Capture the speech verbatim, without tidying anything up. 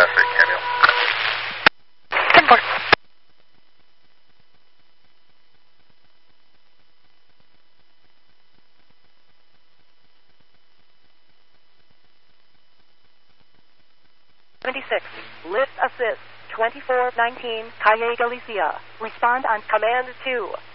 traffic, Camille. ten four. seventy-six, lift assist, twenty-four nineteen, Calle Galicia. Respond on command two.